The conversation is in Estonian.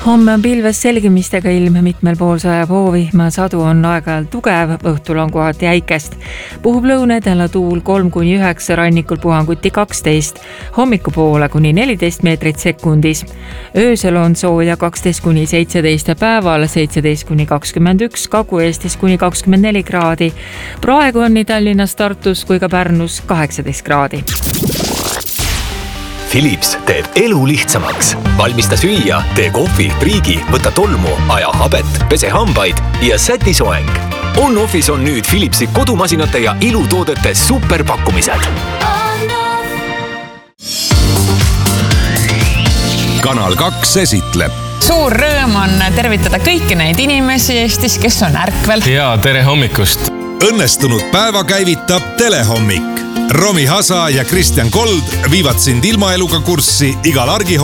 Homme on pilves selgimistega ilm, mitmel pool sajab hoovihma, sadu on aeg-ajalt tugev, õhtul on kohati äikest. Puhub lõunedela tuul 3-9, rannikul puhanguti 12, hommikupoole kuni 14 meetrit sekundis. Öösel on sooja 12-17 päeval, 17-21, Kagu-Eestis kuni 24 kraadi. Praegu on nii Tallinnas, Tartus kui ka Pärnus 18 kraadi. Philips teeb elu lihtsamaks. Valmista süüa, tee kohvi, priigi, võta tolmu, aja habet, pese hambaid ja säti soeng. On-Office on nüüd Philipsi kodumasinate ja ilutoodete superpakkumised. Kanal 2 esitleb. Suur rõõm on tervitada kõiki neid inimesi Eestis, kes on ärkvel. Ja tere hommikust! Õnnestunud päeva käivitab Telehommik. Romi Hasa ja Kristjan Kold viivad sind ilmaeluga kurssi igal argihommikul